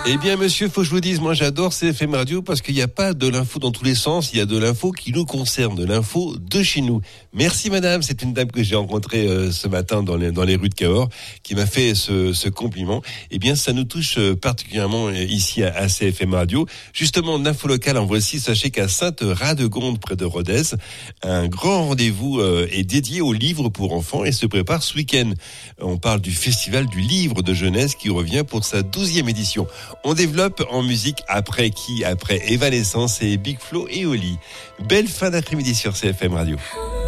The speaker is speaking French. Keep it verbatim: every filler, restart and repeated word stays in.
Eh bien, monsieur, faut que je vous dise, moi j'adore C F M Radio parce qu'il n'y a pas de l'info dans tous les sens, il y a de l'info qui nous concerne, de l'info de chez nous. Merci madame, c'est une dame que j'ai rencontrée euh, ce matin dans les, dans les rues de Cahors qui m'a fait ce, ce compliment. Eh bien, ça nous touche euh, particulièrement euh, ici à, à C F M Radio. Justement, d'info locale, en voici, sachez qu'à Sainte-Radegonde, près de Rodez, un grand rendez-vous euh, est dédié aux livres pour enfants et se prépare ce week-end. On parle du Festival du livre de jeunesse qui revient pour sa douzième édition. On développe en musique après qui? Après Evanescence et Big Flo et Oli. Belle fin d'après-midi sur C F M Radio.